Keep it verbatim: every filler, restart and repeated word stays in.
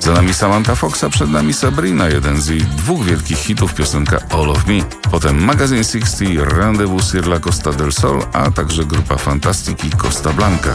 Za nami Samantha Fox, a przed nami Sabrina, jeden z jej dwóch wielkich hitów, piosenka All of Me. Potem Magazine sześćdziesiąt, Rendezvous sur la Costa del Sol, a także grupa Fantastic i Costa Blanca.